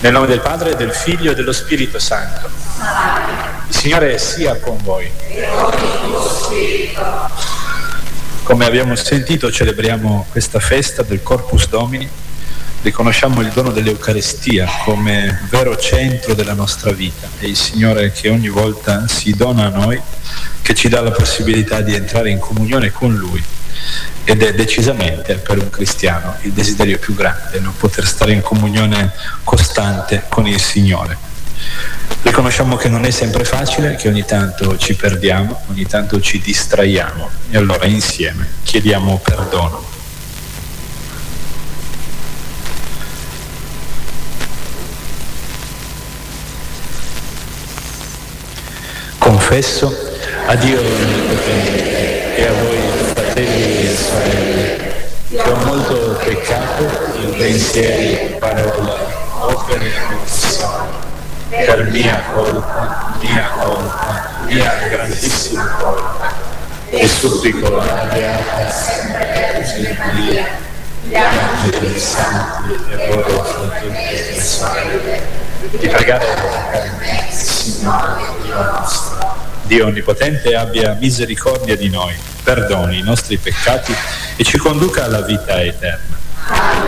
Nel nome del Padre, del Figlio e dello Spirito Santo. Il Signore sia con voi. Come abbiamo sentito, celebriamo questa festa del Corpus Domini. Riconosciamo il dono dell'Eucaristia come vero centro della nostra vita. È il Signore che ogni volta si dona a noi, che ci dà la possibilità di entrare in comunione con Lui. Ed è decisamente per un cristiano il desiderio più grande, non poter stare in comunione costante con il Signore. Riconosciamo che non è sempre facile, che ogni tanto ci perdiamo, ogni tanto ci distraiamo, e allora insieme chiediamo perdono. Confesso a Dio Onnipotente e a voi fratelli e sorelle che ho molto peccato in pensieri, parole, opere e omissioni, per mia colpa, mia grandissima colpa, e supplico la Beata Maria, gli angeli e i santi e voi fratelli e sorelle di pregare per me, Signore Dio nostro. Dio Onnipotente abbia misericordia di noi, perdoni i nostri peccati e ci conduca alla vita eterna.